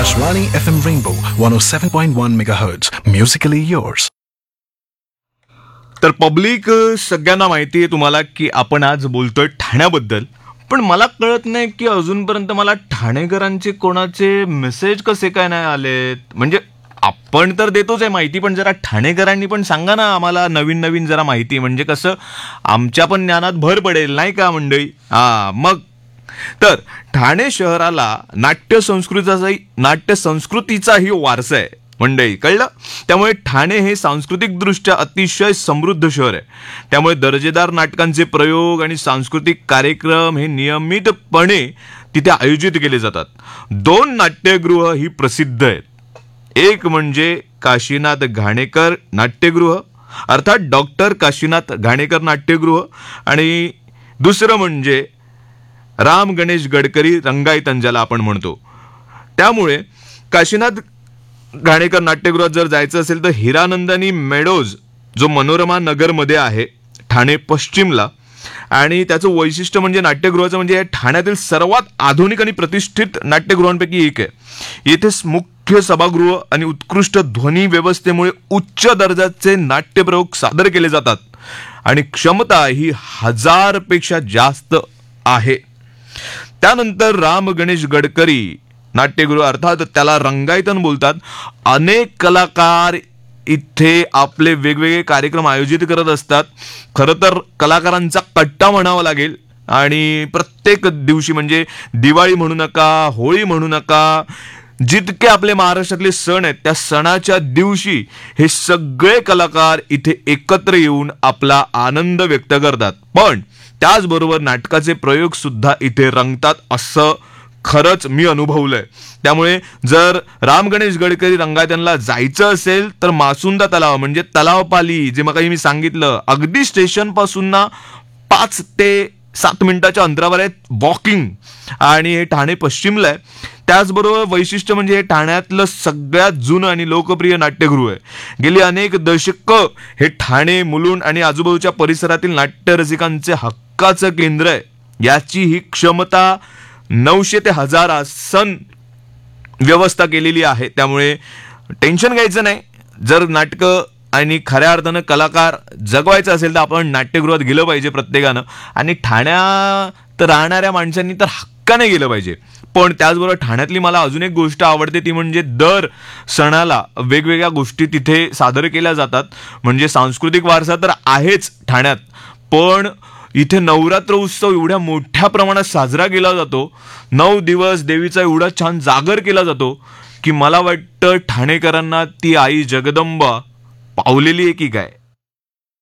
Akashwani FM Rainbow 107.1 MHz. Musically yours. तर public सगळ्यांना माहिती आहे तुम्हाला की आपण आज बोलतोय ठाण्याबद्दल, पण मला कळत नाही की अजूनपर्यंत मला ठाणेकरांचे कोणाचे मेसेज कसे काय नाही आलेत. म्हणजे आपण तर देतोच आहे माहिती, पण जरा ठाणेकरांनी पण सांगा ना आम्हाला नवीन नवीन जरा माहिती, म्हणजे कसं आमच्या पण ज्ञानात भर पडेल नाही का मंडळी. मग तर ठाणे शहराला नाट्य संस्कृतीचाही वारसा आहे मंडळी, कळलं. त्यामुळे ठाणे हे सांस्कृतिकदृष्ट्या अतिशय समृद्ध शहर आहे. त्यामुळे दर्जेदार नाटकांचे प्रयोग आणि सांस्कृतिक कार्यक्रम हे नियमितपणे तिथे आयोजित केले जातात. 2 नाट्यगृह ही प्रसिद्ध आहेत. एक म्हणजे काशीनाथ घाणेकर नाट्यगृह अर्थात डॉक्टर काशीनाथ घाणेकर नाट्यगृह, आणि दुसरं म्हणजे राम गणेश गडकरी रंगायतन ज्याला आपण म्हणतो. त्यामुळे काशीनाथ घाणेकर नाट्यगृहात जर जायचं असेल तर हिरानंदानी मेडोज जो मनोरमा नगरमध्ये आहे ठाणे पश्चिमला, आणि त्याचं वैशिष्ट्य म्हणजे नाट्यगृहाचं म्हणजे ठाण्यातील सर्वात आधुनिक आणि प्रतिष्ठित नाट्यगृहांपैकी एक आहे. येथे मुख्य सभागृह आणि उत्कृष्ट ध्वनी व्यवस्थेमुळे उच्च दर्जाचे नाट्यप्रयोग सादर केले जातात आणि क्षमता ही 1000 पेक्षा जास्त आहे. त्यानंतर राम गणेश गडकरी नाट्यगृह अर्थात त्याला रंगायतन बोलतात. अनेक कलाकार इथे आपले वेगवेगळे कार्यक्रम आयोजित करत असतात. खरं तर कलाकारांचा कट्टा म्हणावा लागेल, आणि प्रत्येक दिवशी म्हणजे दिवाळी म्हणू नका, होळी म्हणू नका, जितके आपले महाराष्ट्रातले सण आहेत त्या सणाच्या दिवशी हे सगळे कलाकार इथे एकत्र येऊन आपला आनंद व्यक्त करतात. पण त्याचबरोबर नाटकाचे प्रयोग सुद्धा इथे रंगतात असं खरंच मी अनुभवलंय. त्यामुळे जर राम गणेश गडकरी रंगायतनला जायचं असेल तर मासुंदा तलाव म्हणजे तलावपाली जे मग मी सांगितलं अगदी स्टेशन पासून ना 5 ते 7 मिनिटाच्या अंतरावर आहे वॉकिंग, आणि हे ठाणे पश्चिमला आहे. त्याचबरोबर वैशिष्ट्य म्हणजे हे ठाण्यातलं सगळ्यात जुनं आणि लोकप्रिय नाट्यगृह आहे. गेली अनेक दशकं हे ठाणे, मुलुंड आणि आजूबाजूच्या परिसरातील नाट्यरसिकांचे हक्काचं केंद्र आहे. याची ही क्षमता 900 ते 1000 आसन व्यवस्था केलेली आहे. त्यामुळे टेन्शन घ्यायचं नाही. जर नाटकं आणि खऱ्या अर्थानं कलाकार जगवायचं असेल तर आपण नाट्यगृहात गेलं पाहिजे प्रत्येकानं, आणि ठाण्यात राहणाऱ्या माणसांनी तर हक्काने गेलं पाहिजे. पण त्याचबरोबर ठाण्यातली मला अजून एक गोष्ट आवडते ती म्हणजे दर सणाला वेगवेगळ्या गोष्टी तिथे सादर केल्या जातात. म्हणजे सांस्कृतिक वारसा तर आहेच ठाण्यात, पण इथे नवरात्र उत्सव एवढ्या मोठ्या प्रमाणात साजरा केला जातो. 9 दिवस देवीचा एवढा छान जागर केला जातो की मला वाटतं ठाणेकरांना ती आई जगदंबा पावलेली आहे की काय.